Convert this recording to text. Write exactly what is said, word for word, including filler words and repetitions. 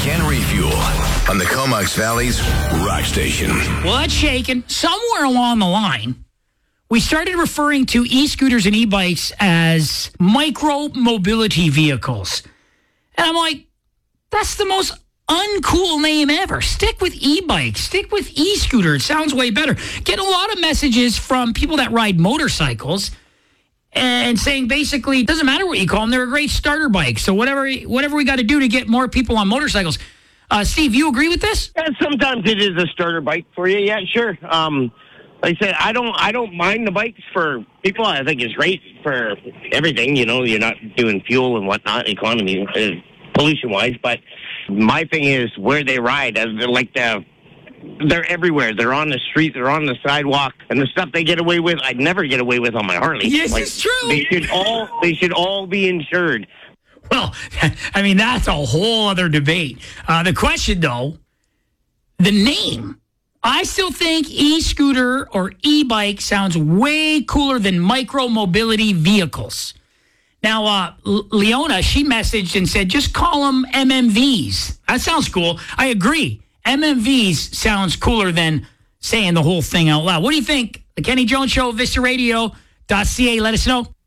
Ken Refuel on the Comox Valley's Rock Station. Well, that's shaken. Somewhere along the line, we started referring to e-scooters and e-bikes as micro-mobility vehicles. And I'm like, that's the most uncool name ever. Stick with e-bikes. Stick with e-scooter. It sounds way better. Get a lot of messages from people that ride motorcycles and saying basically, it doesn't matter what you call them, they're a great starter bike. So whatever whatever we got to do to get more people on motorcycles. Uh, Steve, you agree with this? Yeah, sometimes it is a starter bike for you. Yeah, sure. Um, like I said, I don't I don't mind the bikes for people. I think it's great for everything. You know, you're not doing fuel and whatnot, economy, uh, pollution-wise. But my thing is where they ride. Uh, They're like the... They're everywhere. They're on the street. They're on the sidewalk, and the stuff they get away with, I'd never get away with on my Harley. Yes, like, it's true. They should all. They should all be insured. Well, I mean, that's a whole other debate. Uh, the question, though, the name. I still think e-scooter or e-bike sounds way cooler than micro-mobility vehicles. Now, uh, L- Leona, she messaged and said, just call them M M Vs. That sounds cool. I agree. M M Vs sounds cooler than saying the whole thing out loud. What do you think? The Kenny Jones Show, Vista Radio dot C A. Let us know.